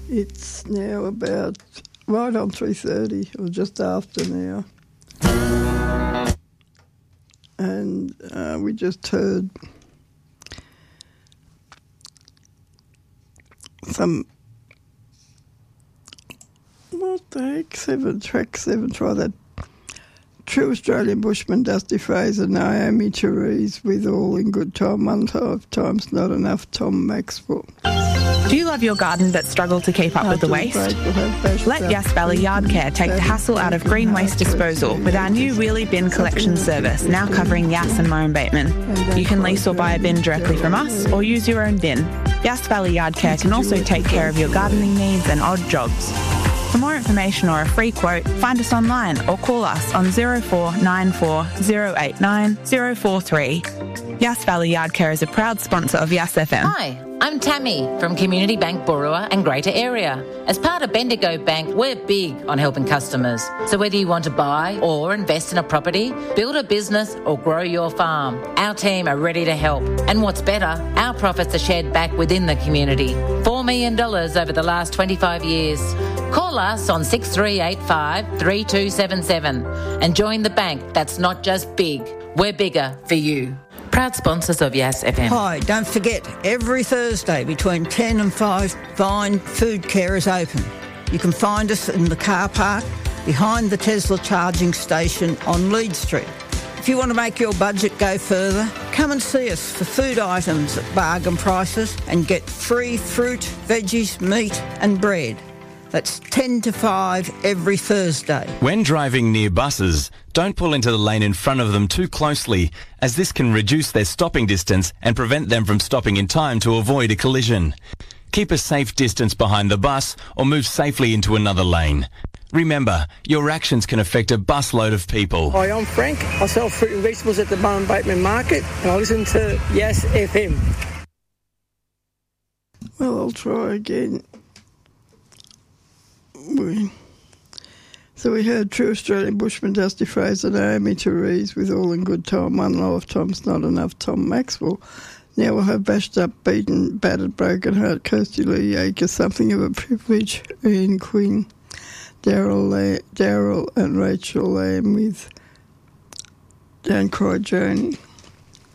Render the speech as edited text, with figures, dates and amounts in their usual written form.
It's now about right on 3:30, or just after now. And we just heard some, what the heck, track 7, try that. True Australian Bushman, Dusty Fraser, Naomi Therese, with All in Good Time, 1 time's not enough, Tom Maxwell. Do you love your garden but struggle to keep up with the waste? Let Yass Valley Yard Care take the hassle out of green waste disposal with our new wheelie bin collection service, now covering Yass and Murray Bateman. You can lease or buy a bin directly from us or use your own bin. Yass Valley Yard Care can also take care of your gardening needs and odd jobs. For more information or a free quote, find us online or call us on 0494 089 043. Yass Valley Yard Care is a proud sponsor of Yass FM. Hi, I'm Tammy from Community Bank Borua and Greater Area. As part of Bendigo Bank, we're big on helping customers. So whether you want to buy or invest in a property, build a business or grow your farm, our team are ready to help. And what's better, our profits are shared back within the community. $4 million over the last 25 years. Call us on 6385 3277 and join the bank that's not just big, we're bigger for you. Proud sponsors of Yass FM. Hi, don't forget, every Thursday between 10 and 5, Vine Food Care is open. You can find us in the car park behind the Tesla charging station on Lead Street. If you want to make your budget go further, come and see us for food items at bargain prices and get free fruit, veggies, meat and bread. That's 10 to 5 every Thursday. When driving near buses, don't pull into the lane in front of them too closely, as this can reduce their stopping distance and prevent them from stopping in time to avoid a collision. Keep a safe distance behind the bus or move safely into another lane. Remember, your actions can affect a busload of people. Hi, I'm Frank. I sell fruit and vegetables at the Murray Bateman Market and I listen to Yass FM. Well, I'll try again. So we heard True Australian Bushman, Dusty Fraser, Naomi Therese, with All in Good Time, 1 lifetime's not enough, Tom Maxwell. Now we'll have Bashed Up, Beaten, Battered, Broken Heart, Kirsty Lee Yaker, Something of a Privilege, Ian Quinn, Daryl and Rachel Lamb with Don't Cry Joni.